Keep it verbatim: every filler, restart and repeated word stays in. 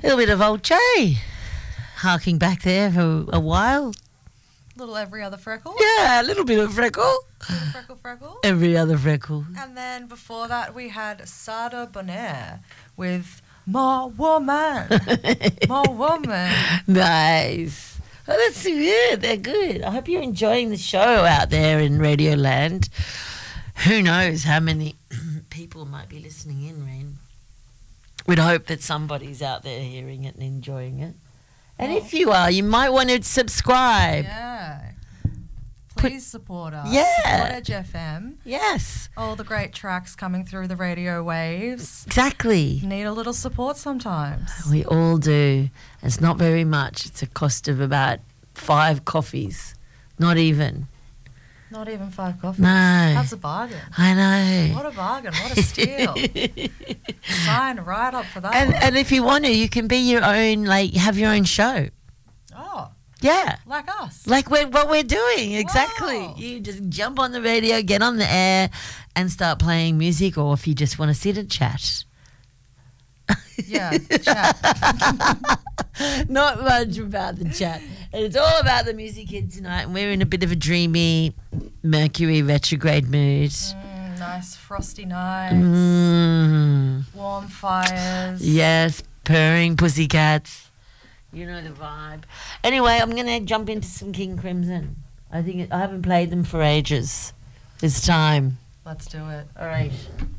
little bit of old Jay, harking back there for a while. Little every other freckle. Yeah, a little bit of freckle. Little freckle, freckle. Every other freckle. And then before that, we had Sada Bonaire with More Woman. More Woman. Nice. Oh, that's good. They're good. I hope you're enjoying the show out there in Radio Land. Who knows how many people might be listening in, Rain. We'd hope that somebody's out there hearing it and enjoying it. And Oh. if you are, you might want to subscribe. Yeah. Please support us. Yeah. Support Edge F M. Yes, All the great tracks coming through the radio waves. exactly. Need a little support sometimes. We all do. It's not very much. It's a cost of about five coffees. Not even. Not even five coffees. No. That's a bargain. I know. What a bargain. What a steal. Sign right up for that And one. and if you want to, you can be your own, like, have your own show. Oh, Yeah. like us. Like we're, what we're doing, exactly. Wow. You just jump on the radio, get on the air, and start playing music, or if you just want to sit and chat. Yeah, chat. Not much about the chat. It's all about the music here tonight, and we're in a bit of a dreamy Mercury retrograde mood. Mm, nice frosty nights. Mm. Warm fires. Yes, purring pussycats. You know the vibe. Anyway, I'm going to jump into some King Crimson. I think it, I haven't played them for ages. It's time. Let's do it. All right.